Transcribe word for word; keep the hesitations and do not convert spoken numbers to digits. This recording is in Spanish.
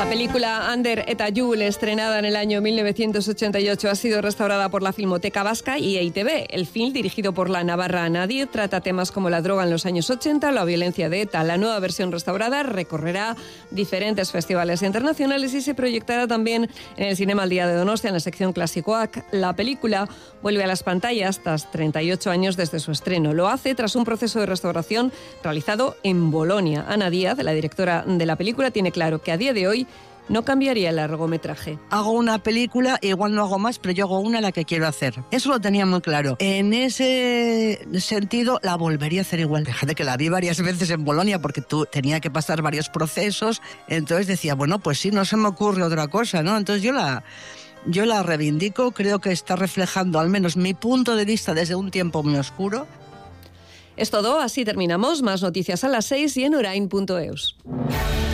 La película Ander eta Jul, estrenada en el año mil novecientos ochenta y ocho, ha sido restaurada por la Filmoteca Vasca y E I Te Be. El film, dirigido por la navarra Nadir, trata temas como la droga en los años ochenta, la violencia de ETA. La nueva versión restaurada recorrerá diferentes festivales internacionales y se proyectará también en el Cinema al Día de Donostia, en la sección Klasikoak. La película vuelve a las pantallas tras treinta y ocho años desde su estreno. Lo hace tras un proceso de restauración realizado en Bolonia. Ana Díaz, la directora de la película, tiene claro que a día de hoy no cambiaría el largometraje. Hago una película, igual no hago más, pero yo hago una la que quiero hacer. Eso lo tenía muy claro. En ese sentido, la volvería a hacer igual. Fíjate que la vi varias veces en Bolonia porque tú tenía que pasar varios procesos. Entonces decía, bueno, pues sí, no se me ocurre otra cosa, ¿no? Entonces yo la... Yo la reivindico, creo que está reflejando al menos mi punto de vista desde un tiempo muy oscuro. Es todo, así terminamos. Más noticias a las seis y en orain punto eus.